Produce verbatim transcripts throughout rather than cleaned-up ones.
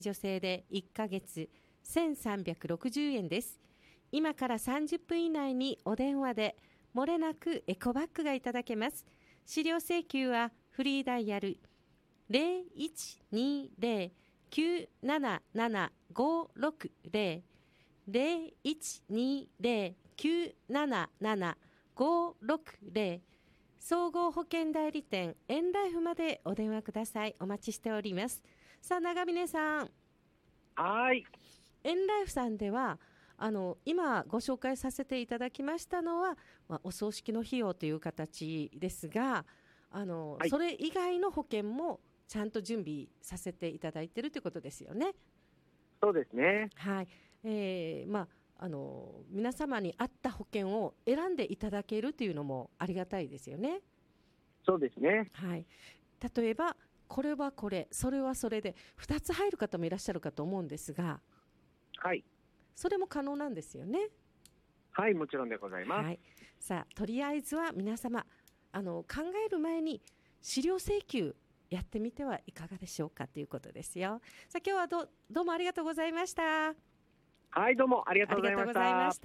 女性でいっかげつせんさんびゃくろくじゅうえんです。今からさんじゅっぷん以内にお電話で漏れなくエコバッグがいただけます。資料請求はフリーダイヤル ゼロいちにゼロ きゅうなななな ごろくゼロ ゼロいちにゼロ きゅうなななな ごろくゼロ総合保険代理店エンライフまでお電話ください。お待ちしております。さあ長峰さん、 はい、 エンライフさんではあの今ご紹介させていただきましたのは、まあ、お葬式の費用という形ですが、あの、はい、それ以外の保険もちゃんと準備させていただいているということですよね。 そうですね。 はい、えーまあ、あの皆様に合った保険を選んでいただけるというのもありがたいですよね。 そうですね。 はい、例えばこれはこれ、それはそれでふたつ入る方もいらっしゃるかと思うんですが、 はい、 それも可能なんですよね。 はい、もちろんでございます。 はい、さあとりあえずは皆様あの考える前に資料請求やってみてはいかがでしょうかということですよ。さあ今日は ど, どうもありがとうございました。 はい、どうもありがとうございました。ありがとうございました。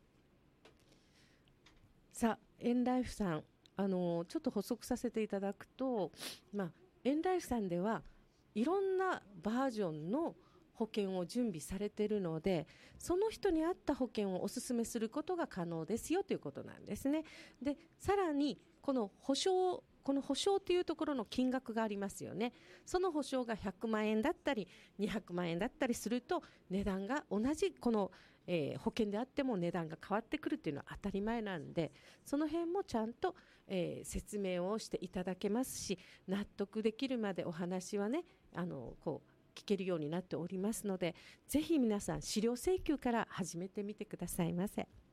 さあエンライフさん、あのちょっと補足させていただくと、まあエンライフさんではいろんなバージョンの保険を準備されているので、その人に合った保険をお勧めすることが可能ですよということなんですね。でさらにこの保証この保証というところの金額がありますよね。その保証がひゃくまんえんだったりにひゃくまんえんだったりすると値段が同じこの、えー、保険であっても値段が変わってくるというのは当たり前なんで、その辺もちゃんと、えー、説明をしていただけますし、納得できるまでお話はねあのこう聞けるようになっておりますので、ぜひ皆さん資料請求から始めてみてくださいませ。